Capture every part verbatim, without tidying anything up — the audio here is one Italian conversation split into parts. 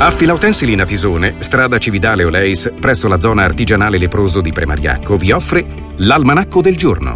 Affila Utensili Natisone, strada Cividale Oleis, presso la zona artigianale leproso di Premariacco, vi offre l'Almanacco del giorno.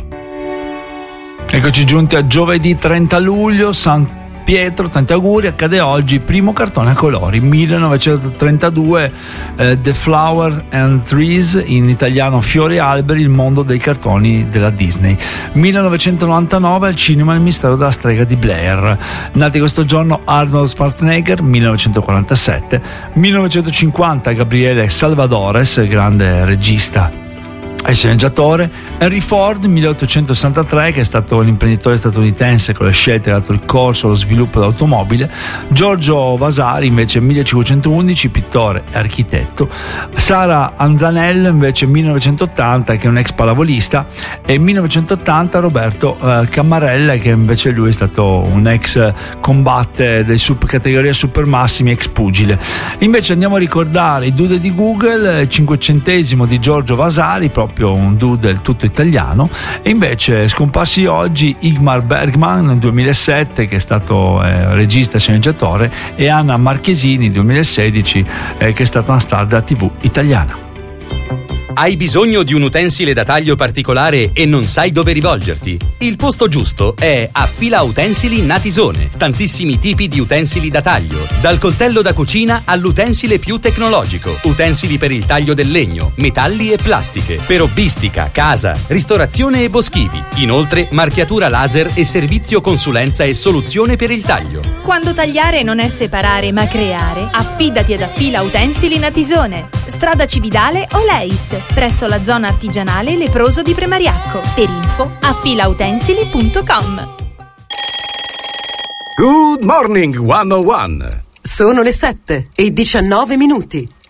Eccoci giunti a giovedì trenta luglio, San Pietro, tanti auguri. Accade oggi primo cartone a colori, millenovecentotrentadue, eh, The Flower and Trees, in italiano Fiori e alberi, il mondo dei cartoni della Disney. millenovecentonovantanove al cinema Il mistero della strega di Blair. Nati questo giorno Arnold Schwarzenegger, millenovecentoquarantasette. millenovecentocinquanta Gabriele Salvadores, grande regista e sceneggiatore. Henry Ford, milleottocentosessantatré, che è stato l'imprenditore statunitense con le scelte che ha dato il corso allo sviluppo dell'automobile. Giorgio Vasari, invece, millecinquecentoundici, pittore e architetto. Sara Anzanello, invece, millenovecentottanta, che è un ex pallavolista. E millenovecentottanta Roberto eh, Cammarella, che invece lui è stato un ex combatte del sub categoria super massimi, ex pugile. Invece andiamo a ricordare i doodle di Google, il cinquecentesimo di Giorgio Vasari, proprio un doodle tutto italiano. E invece scomparsi oggi Ingmar Bergman nel duemilasette, che è stato eh, regista e sceneggiatore, e Anna Marchesini duemilasedici, eh, che è stata una star della tivù italiana. Hai bisogno di un utensile da taglio particolare e non sai dove rivolgerti? Il posto giusto è Affila Utensili Natisone. Tantissimi tipi di utensili da taglio, dal coltello da cucina all'utensile più tecnologico. Utensili per il taglio del legno, metalli e plastiche, per hobbistica, casa, ristorazione e boschivi. Inoltre marchiatura laser e servizio consulenza e soluzione per il taglio. Quando tagliare non è separare ma creare, affidati ad Affila Utensili Natisone. Strada Cividale Oleis, presso la zona artigianale leproso di Premariacco. Per info affilautensili punto com. Good morning, one oh one. Sono le sette e diciannove minuti.